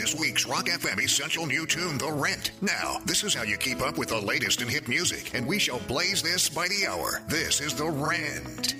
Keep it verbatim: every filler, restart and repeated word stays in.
this week's Rock F M Essential New Tune, The Rent. Now, this is how you keep up with the latest in hip music, and we shall blaze this by the hour. This is The Rent.